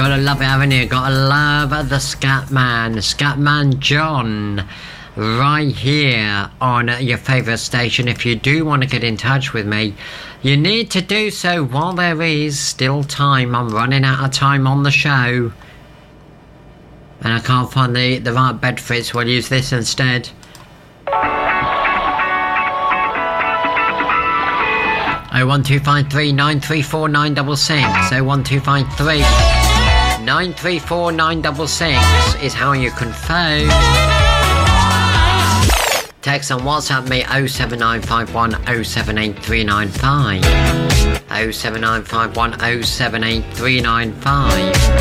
Gotta love it, haven't you? Gotta love the Scatman John, right here on your favourite station. If you do want to get in touch with me, you need to do so while there is still time. I'm running out of time on the show, and I can't find the right bed for it, so I'll use this instead. 01253 934 966. 01253 934 966 is how you can phone. Text and WhatsApp me 07951 078395. 07951 078395.